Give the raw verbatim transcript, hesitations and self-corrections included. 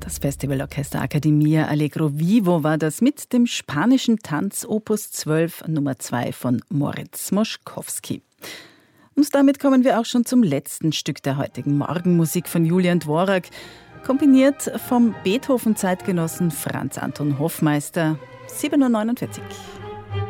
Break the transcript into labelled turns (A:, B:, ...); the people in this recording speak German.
A: Das Festivalorchester Academia Allegro Vivo war das mit dem spanischen Tanz Opus zwölf Nummer zwei von Moritz Moszkowski. Und damit kommen wir auch schon zum letzten Stück der heutigen Morgenmusik von Julian Dvorak, komponiert vom Beethoven-Zeitgenossen Franz Anton Hofmeister, sieben Uhr neunundvierzig.